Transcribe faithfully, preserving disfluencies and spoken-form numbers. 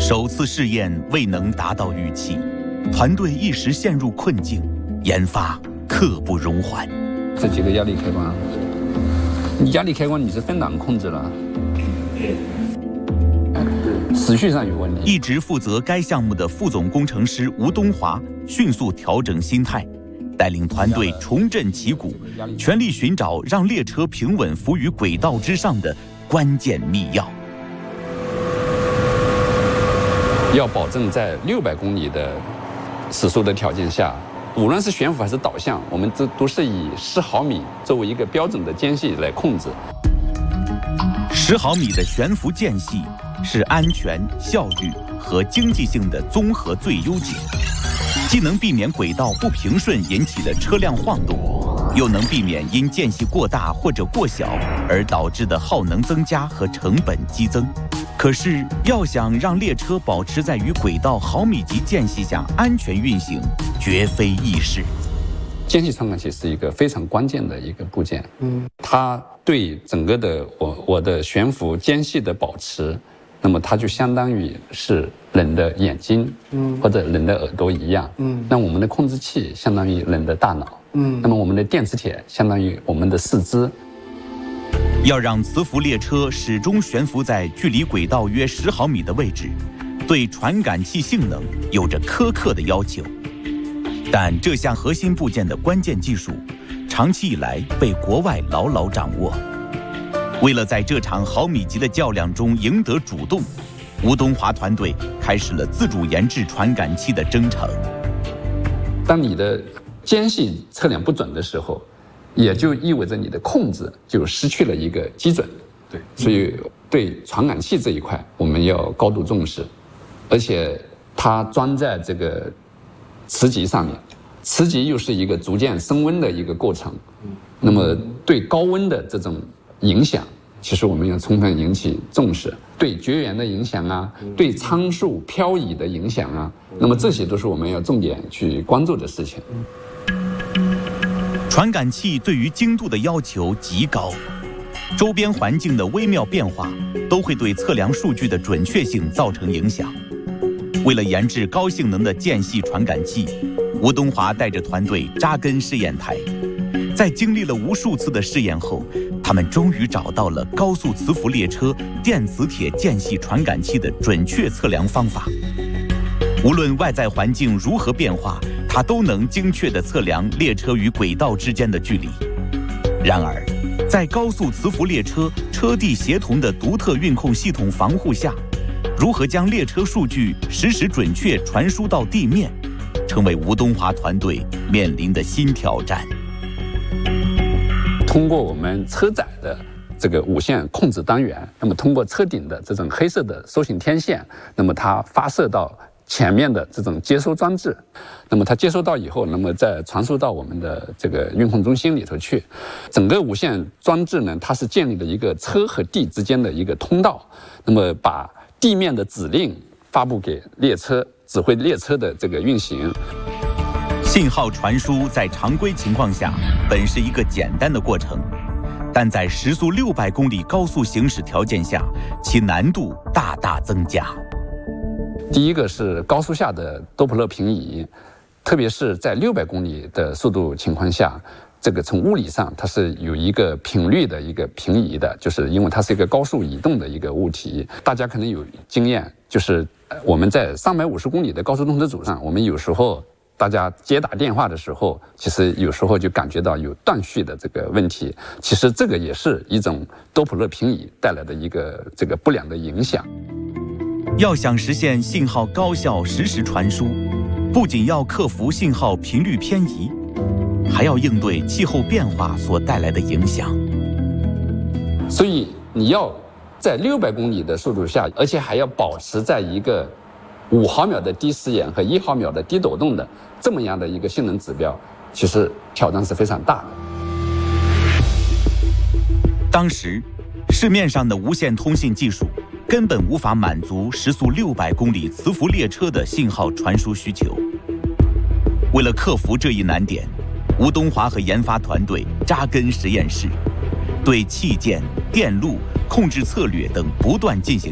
首次试验未能达到预期，团队一时陷入困境，研发刻不容缓。 这几个压力开关，你压力开关你是分档控制了，时序上有问题。 一直负责该项目的副总工程师吴东华迅速调整心态，带领团队重振旗鼓，全力寻找让列车平稳浮于轨道之上的关键密钥。 要保证在六百公里的时速的条件下，无论是悬浮还是导向，我们这都是以十毫米作为一个标准的间隙来控制。 十毫米的悬浮间隙是安全、效率和经济性的综合最优解，既能避免轨道不平顺引起的车辆晃动，又能避免因间隙过大或者过小而导致的耗能增加和成本激增。可是，要想让列车保持在与轨道毫米级间隙下安全运行，绝非易事。 间隙传感器是一个非常关键的一个部件，嗯，它对整个的我我的悬浮间隙的保持，那么它就相当于是人的眼睛，嗯，或者人的耳朵一样，嗯，那我们的控制器相当于人的大脑，嗯，那么我们的电磁铁相当于我们的四肢。 要让磁浮列车始终悬浮在距离轨道约十毫米的位置，对传感器性能有着苛刻的要求。但这项核心部件的关键技术，长期以来被国外牢牢掌握。为了在这场毫米级的较量中赢得主动，吴东华团队开始了自主研制传感器的征程。 当你的间隙测量不准的时候，也就意味着你的控制就失去了一个基准。对，所以对传感器这一块我们要高度重视，而且它装在这个磁极上面，磁极又是一个逐渐升温的一个过程，那么对高温的这种影响，其实我们要充分引起重视，对绝缘的影响啊，对参数漂移的影响啊，那么这些都是我们要重点去关注的事情。 传感器对于精度的要求极高，周边环境的微妙变化都会对测量数据的准确性造成影响。为了研制高性能的间隙传感器，吴东华带着团队扎根试验台。在经历了无数次的试验后，他们终于找到了高速磁浮列车电磁铁间隙传感器的准确测量方法。无论外在环境如何变化，它都能精确地测量列车与轨道之间的距离。然而，在高速磁浮列车车地协同的独特运控系统防护下，如何将列车数据实时准确传输到地面，成为吴东华团队面临的新挑战。 通过我们车载的这个无线控制单元，那么通过车顶的这种黑色的收信天线，那么它发射到前面的这种接收装置，那么它接收到以后，那么再传输到我们的这个运控中心里头去。整个无线装置呢，它是建立了一个车和地之间的一个通道，那么把地面的指令发布给列车，指挥列车的这个运行。 信号传输在常规情况下本是一个简单的过程，但在时速六百公里高速行驶条件下，其难度大大增加。 第一个是高速下的多普勒平移，特别是在六百公里的速度情况下，这个从物理上它是有一个频率的一个平移的，就是因为它是一个高速移动的一个物体。大家可能有经验，就是我们在三百五十公里的高速动车组上，我们有时候大家接打电话的时候，其实有时候就感觉到有断续的这个问题，其实这个也是一种多普勒平移带来的一个这个不良的影响。 要想实现信号高效实时传输，不仅要克服信号频率偏移，还要应对气候变化所带来的影响。 所以你要在六百公里的速度下，而且还要保持在一个五毫秒的低时延和一毫秒的低抖动的这么样的一个性能指标，其实挑战是非常大的。 当时，市面上的无线通信技术根本无法满足时速六百公里磁浮列车的信号传输需求。为了克服这一难点，吴东华和研发团队扎根实验室，对器件、电路、控制策略等不断进行